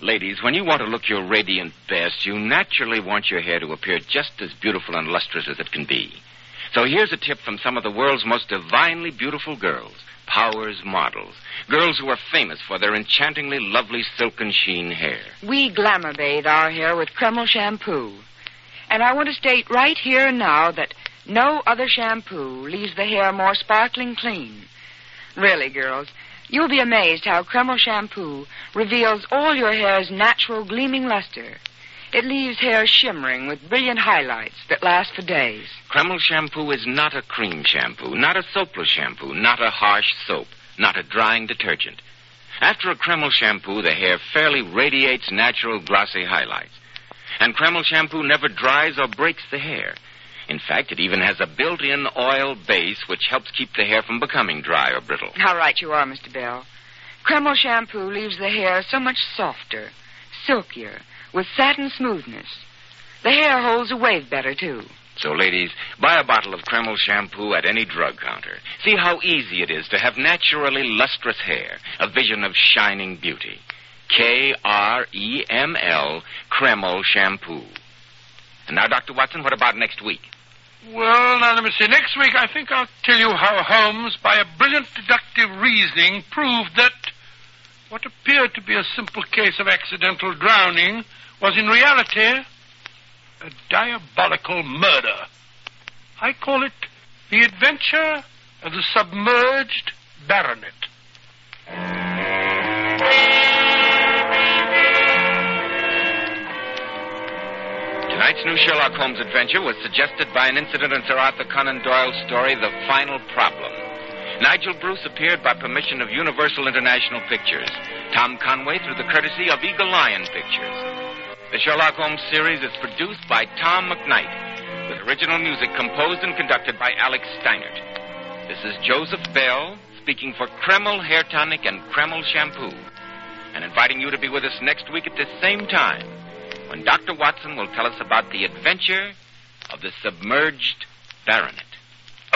Ladies, when you want to look your radiant best, you naturally want your hair to appear just as beautiful and lustrous as it can be. So here's a tip from some of the world's most divinely beautiful girls, Powers models. Girls who are famous for their enchantingly lovely silken sheen hair. We glamour bathe our hair with Kreml shampoo. And I want to state right here and now that no other shampoo leaves the hair more sparkling clean. Really, girls, you'll be amazed how Kreml shampoo reveals all your hair's natural gleaming luster. It leaves hair shimmering with brilliant highlights that last for days. Kreml shampoo is not a cream shampoo, not a soapless shampoo, not a harsh soap, not a drying detergent. After a Kreml shampoo, the hair fairly radiates natural glossy highlights. And Kreml shampoo never dries or breaks the hair. In fact, it even has a built-in oil base which helps keep the hair from becoming dry or brittle. How right you are, Mr. Bell. Kreml shampoo leaves the hair so much softer, silkier, with satin smoothness. The hair holds a wave better, too. So, ladies, buy a bottle of Kreml shampoo at any drug counter. See how easy it is to have naturally lustrous hair, a vision of shining beauty. Kreml, Kreml shampoo. And now, Dr. Watson, what about next week? Well, now, let me see. Next week, I think I'll tell you how Holmes, by a brilliant deductive reasoning, proved that what appeared to be a simple case of accidental drowning was in reality a diabolical murder. I call it The Adventure of the Submerged Baronet. Tonight's new Sherlock Holmes adventure was suggested by an incident in Sir Arthur Conan Doyle's story, The Final Problem. Nigel Bruce appeared by permission of Universal International Pictures. Tom Conway through the courtesy of Eagle Lion Pictures. The Sherlock Holmes series is produced by Tom McKnight, with original music composed and conducted by Alex Steinert. This is Joseph Bell, speaking for Kreml Hair Tonic and Kreml Shampoo, and inviting you to be with us next week at this same time, when Dr. Watson will tell us about the adventure of the submerged baronet.